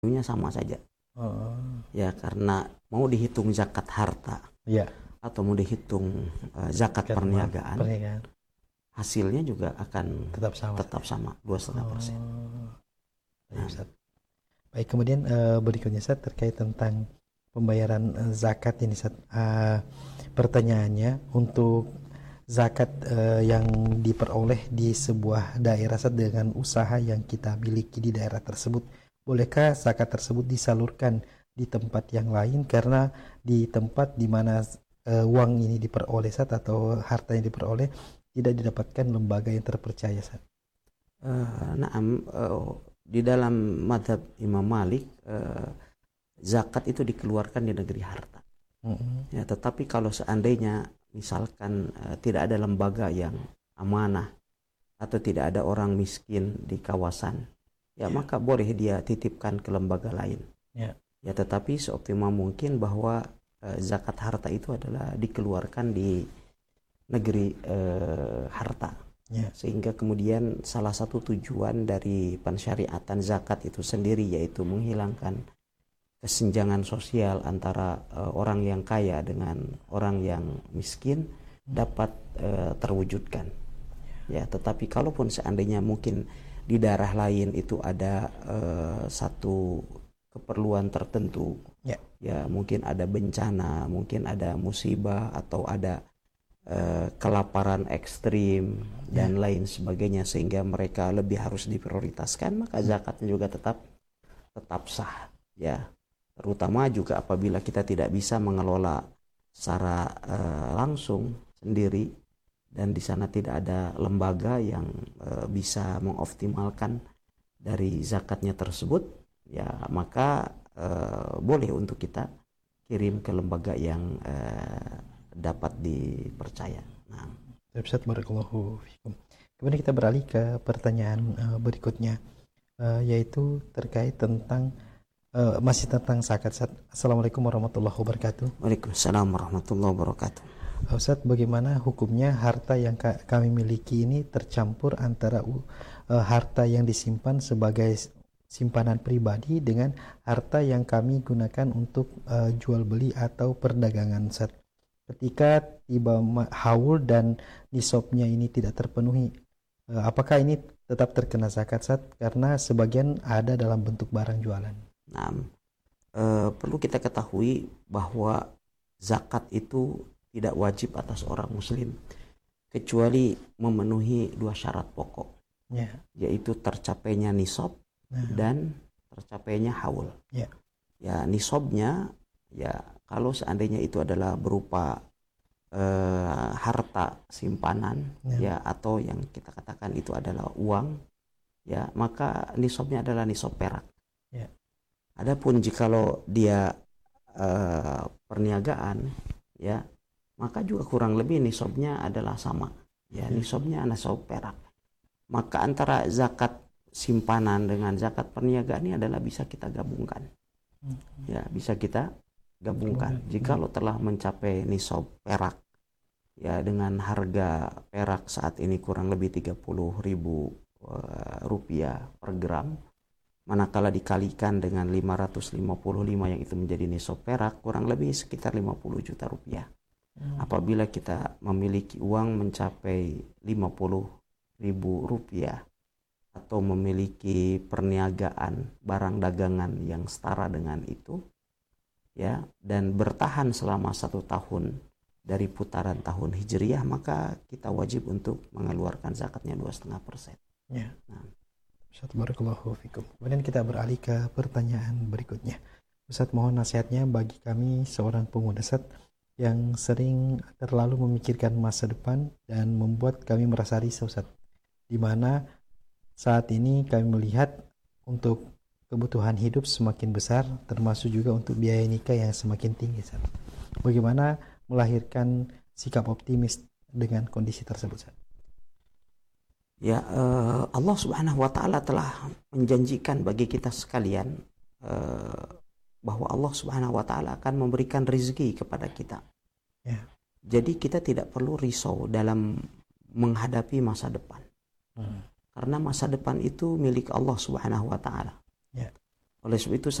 nya sama saja. Oh. Ya, karena mau dihitung zakat harta Ya. atau mau dihitung zakat perniagaan, hasilnya juga akan tetap sama 2,5%. Baik, Ustaz. Baik, kemudian berikutnya Ustaz terkait tentang pembayaran zakat ini Ustaz. Pertanyaannya, untuk zakat yang diperoleh di sebuah daerah Ustaz dengan usaha yang kita miliki di daerah tersebut, bolehkah zakat tersebut disalurkan di tempat yang lain karena di tempat di mana uang ini diperoleh Ustaz atau harta yang diperoleh tidak didapatkan lembaga yang terpercaya Ustaz? Di dalam mazhab Imam Malik, zakat itu dikeluarkan di negeri harta. Ya, tetapi kalau seandainya misalkan tidak ada lembaga yang amanah atau tidak ada orang miskin di kawasan, maka boleh dia titipkan ke lembaga lain. Ya, tetapi seoptimal mungkin bahwa zakat harta itu adalah dikeluarkan di negeri harta. Sehingga kemudian salah satu tujuan dari pensyariatan zakat itu sendiri yaitu menghilangkan kesenjangan sosial antara orang yang kaya dengan orang yang miskin dapat terwujudkan. Ya, tetapi kalaupun seandainya mungkin di daerah lain itu ada satu keperluan tertentu, ya mungkin ada bencana, mungkin ada musibah atau ada kelaparan ekstrim dan lain sebagainya sehingga mereka lebih harus diprioritaskan, maka zakatnya juga tetap sah, ya. Terutama juga apabila kita tidak bisa mengelola secara langsung sendiri dan di sana tidak ada lembaga yang bisa mengoptimalkan dari zakatnya tersebut, ya maka boleh untuk kita kirim ke lembaga yang dapat dipercaya. Ustaz, barakallahu fikum. Kemudian kita beralih ke pertanyaan berikutnya, yaitu terkait tentang masih tentang zakat. Assalamualaikum warahmatullahi wabarakatuh. Waalaikumsalam warahmatullahi wabarakatuh. Ustaz, bagaimana hukumnya harta yang kami miliki ini tercampur antara harta yang disimpan sebagai simpanan pribadi dengan harta yang kami gunakan untuk jual beli atau perdagangan, Ustaz? Ketika tiba haul dan nisabnya ini tidak terpenuhi, apakah ini tetap terkena zakat, Ustaz? Karena sebagian ada dalam bentuk barang jualan. Perlu kita ketahui bahwa zakat itu tidak wajib atas orang muslim kecuali memenuhi 2 syarat pokok, yaitu tercapainya nisab dan tercapainya haul. Ya, nisabnya, ya kalau seandainya itu adalah berupa harta simpanan, ya atau yang kita katakan itu adalah uang, ya maka nisabnya adalah nisab perak. Adapun jikalau dia perniagaan, ya maka juga kurang lebih nisabnya adalah sama, ya nisabnya nisab perak. Maka antara zakat simpanan dengan zakat perniagaan ini adalah bisa kita gabungkan. Ya, bisa kita gabungkan. Jikalau telah mencapai nisab perak, ya dengan harga perak saat ini kurang lebih 30.000 rupiah per gram, manakala dikalikan dengan 555 yang itu menjadi nisab perak, kurang lebih sekitar 50 juta rupiah. Apabila kita memiliki uang mencapai 50.000 rupiah atau memiliki perniagaan barang dagangan yang setara dengan itu, ya, dan bertahan selama 1 tahun dari putaran tahun Hijriyah, maka kita wajib untuk mengeluarkan zakatnya 2,5%. Ustaz, barakallahu fikum. Kemudian kita beralih ke pertanyaan berikutnya. Ustaz, mohon nasihatnya bagi kami seorang pemuda, Ustaz, yang sering terlalu memikirkan masa depan dan membuat kami merasa risau, Ustaz. Di mana saat ini kami melihat untuk kebutuhan hidup semakin besar, termasuk juga untuk biaya nikah yang semakin tinggi, Ustaz. Bagaimana melahirkan sikap optimis dengan kondisi tersebut, Ustaz? Ya, Allah Subhanahu wa Ta'ala telah menjanjikan bagi kita sekalian bahwa Allah Subhanahu wa Ta'ala akan memberikan rezeki kepada kita. Jadi kita tidak perlu risau dalam menghadapi masa depan. Karena masa depan itu milik Allah Subhanahu wa Ta'ala. Oleh sebab itu